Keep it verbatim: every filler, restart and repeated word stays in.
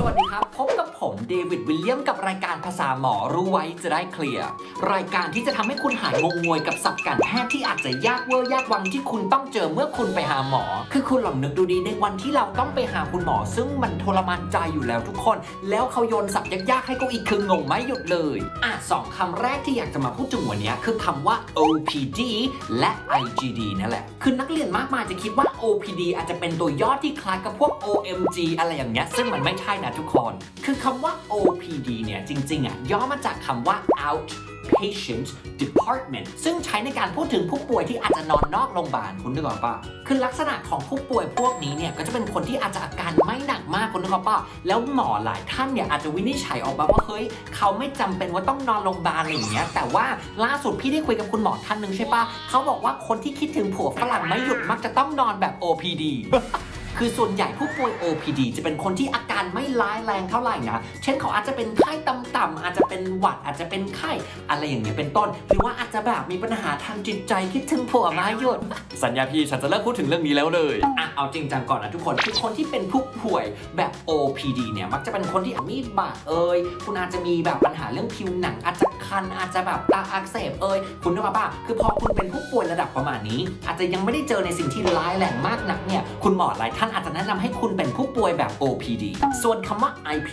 วัสดีครับพบกับผมเดวิดวิลเลียมกับรายการภาษาหมอรู้ไว้จะได้เคลียร์รายการที่จะทำให้คุณหายงงงวยกับศัพท์การแพทย์ที่อาจจะยากเวอร์ยากวังที่คุณต้องเจอเมื่อคุณไปหาหมอคือคุณลองนึกดูดีในวันที่เราต้องไปหาคุณหมอซึ่งมันทรมานใจอยู่แล้วทุกคนแล้วเขาโยนศัพท์ยากๆให้ก็อีกคืองงไม่หยุดเลยอ่ะสองคำแรกที่อยากจะมาพูดถึงวันนี้คือคำว่า โอ พี ดี และ ไอ จี ดี นั่นแหละคือนักเรียนมากมายจะคิดว่า โอ พี ดี อาจจะเป็นตัวย่อที่คล้ายกับพวก โอ เอ็ม จี อะไรอย่างเงี้ยซึ่งมันไม่ใช่นะทุกคนคือคำว่า โอ พี ดี เนี่ยจริงๆอ่ะย่อมาจากคำว่า outpatient department ซึ่งใช้ในการพูดถึงผู้ป่วยที่อาจจะนอนนอกโรงพยาบาลคุณนึกออกปะคือลักษณะของผู้ป่วยพวกนี้เนี่ยก็จะเป็นคนที่อาจจะอาการไม่หนักมากคุณนึกออกปะแล้วหมอหลายท่านเนี่ยอาจจะวินิจฉัยออกมาว่าเฮ้ยเขาไม่จำเป็นว่าต้องนอนโรงพยาบาลอะไรอย่างเงี้ยแต่ว่าล่าสุดพี่ได้คุยกับคุณหมอท่านหนึ่งใช่ปะเขาบอกว่าคนที่คิดถึงผัวฝรั่งไม่หยุดมักจะต้องนอนแบบ โอ พี ดี คือส่วนใหญ่ผู้ป่วย โอ พี ดี จะเป็นคนที่อาการไม่ร้ายแรงเท่าไหร่นะเช่นเขาอาจจะเป็นไข้ต่ำๆอาจจะเป็นหวัดอาจจะเป็นไข้อะไรอย่างเงี้ยเป็นต้นหรือว่าอาจจะแบบมีปัญหาทางจิตใจคิดถึงผัวมาหยุดสัญญาพี่ฉันจะเลิกพูดถึงเรื่องนี้แล้วเลยอ่ะเอาจริงจังก่อนนะทุกคนคือคนที่เป็นผู้ป่วยแบบ โอ พี ดี เนี่ยมักจะเป็นคนที่มีบาดเอ่ยคุณอาจจะมีแบบปัญหาเรื่องผิวหนังอาจจะคันอาจจะแบบตาอักเสบเอ่ยคุณนึกว่าป่ะคือพอคุณเป็นผู้ป่วยระดับประมาณนี้อาจจะยังไม่ได้เจอในสิ่งที่ร้ายแรงมากนักเนี่ยคุณหมอหลายท่านอาจจะแนะนำให้คุณเป็นผู้ป่วยแบบ โอ พี ดี ส่วนคำว่า ไอ พี